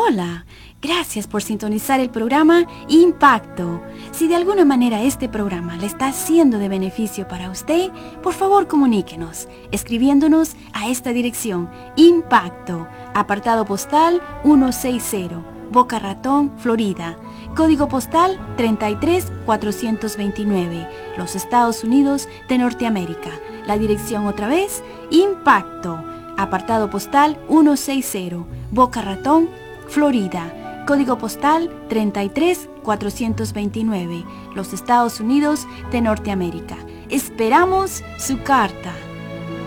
Hola, gracias por sintonizar el programa Impacto. Si de alguna manera este programa le está siendo de beneficio para usted, por favor comuníquenos, escribiéndonos a esta dirección: Impacto, apartado postal 160, Boca Ratón, Florida, código postal 33429, los Estados Unidos de Norteamérica. La dirección otra vez: Impacto, apartado postal 160, Boca Ratón, Florida, código postal 33429, los Estados Unidos de Norteamérica. Esperamos su carta.